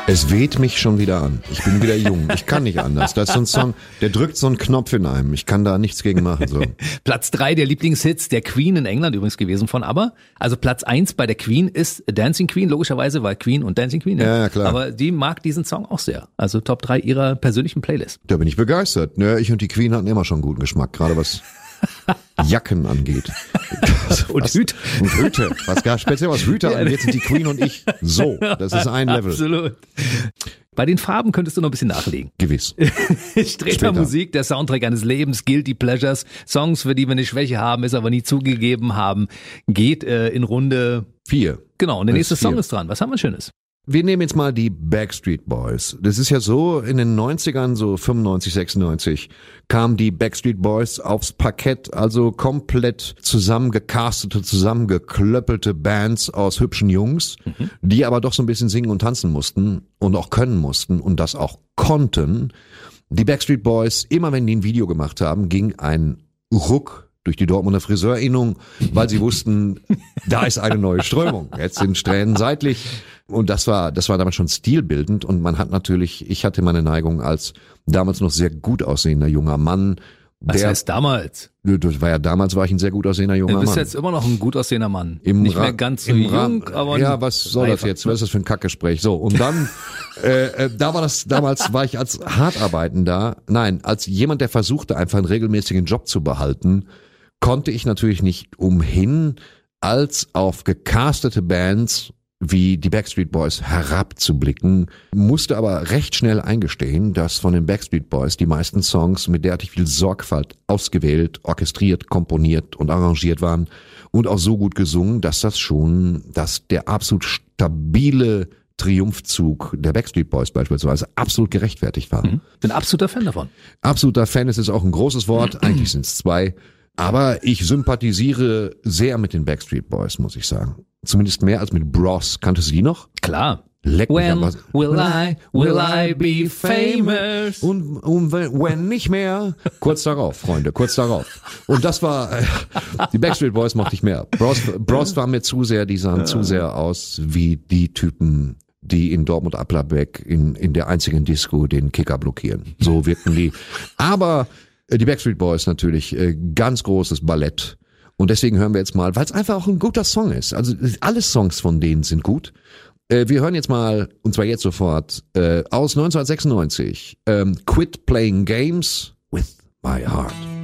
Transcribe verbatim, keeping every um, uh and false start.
Es weht mich schon wieder an. Ich bin wieder jung. Ich kann nicht anders. Das ist so ein Song, der drückt so einen Knopf in einem. Ich kann da nichts gegen machen. So. Platz drei der Lieblingshits der Queen in England übrigens gewesen von ABBA. Also Platz eins bei der Queen ist Dancing Queen, logischerweise, weil Queen und Dancing Queen. Ja, ja, klar. Aber die mag diesen Song auch sehr. Also Top drei ihrer persönlichen Playlist. Da bin ich begeistert. Ja, ich und die Queen hatten immer schon guten Geschmack, gerade was Jacken angeht. Und was, Hüte. Und Hüte. Was gar speziell was Hüte angeht, sind die Queen und ich so. Das ist ein Level. Absolut. Bei den Farben könntest du noch ein bisschen nachlegen. Gewiss. Streter Musik, der Soundtrack eines Lebens, Guilty Pleasures, Songs, für die wir eine Schwäche haben, es aber nie zugegeben haben, geht äh, in Runde vier. Genau, und der nächste vier. Song ist dran. Was haben wir Schönes? Wir nehmen jetzt mal die Backstreet Boys. Das ist ja so, in den neunzigern, so fünfundneunzig, sechsundneunzig, kamen die Backstreet Boys aufs Parkett, also komplett zusammengecastete, zusammengeklöppelte Bands aus hübschen Jungs, mhm. die aber doch so ein bisschen singen und tanzen mussten und auch können mussten und das auch konnten. Die Backstreet Boys, immer wenn die ein Video gemacht haben, ging ein Ruck durch die Dortmunder Friseurinnung, weil sie wussten, da ist eine neue Strömung. Jetzt sind Strähnen seitlich. Und das war, das war damals schon stilbildend. Und man hat natürlich, ich hatte meine Neigung als damals noch sehr gut aussehender junger Mann. Was der, heißt damals? Das war ja damals, war ich ein sehr gut aussehender junger Mann. Du bist Mann. Jetzt immer noch ein gut aussehender Mann. Im Nicht Ra- mehr ganz so im jung, Ra- aber... Ja, was soll das jetzt? Was ist das für ein Kackgespräch? So, und dann, äh, äh, da war das, damals war ich als Hartarbeitender, nein, als jemand, der versuchte, einfach einen regelmäßigen Job zu behalten, konnte ich natürlich nicht umhin, als auf gecastete Bands wie die Backstreet Boys herabzublicken, musste aber recht schnell eingestehen, dass von den Backstreet Boys die meisten Songs mit derartig viel Sorgfalt ausgewählt, orchestriert, komponiert und arrangiert waren und auch so gut gesungen, dass das schon, dass der absolut stabile Triumphzug der Backstreet Boys beispielsweise absolut gerechtfertigt war. Mhm. Bin absoluter Fan davon. Absoluter Fan, es ist auch ein großes Wort, eigentlich sind es zwei. Aber ich sympathisiere sehr mit den Backstreet Boys, muss ich sagen. Zumindest mehr als mit Bros. Kanntest du die noch? Klar. Leck mich When aber. will I, will I be famous? Und, und wenn, when nicht mehr, kurz darauf, Freunde, kurz darauf. Und das war, äh, die Backstreet Boys mochte ich mehr. Bros, Bros waren mir zu sehr, die sahen zu sehr aus wie die Typen, die in Dortmund-Applerbeck in, in der einzigen Disco den Kicker blockieren. So wirkten die. Aber die Backstreet Boys natürlich, ganz großes Ballett. Und deswegen hören wir jetzt mal, weil es einfach auch ein guter Song ist. Also alle Songs von denen sind gut. Wir hören jetzt mal, und zwar jetzt sofort, aus neunzehnhundertsechsundneunzig, Quit Playing Games with My Heart.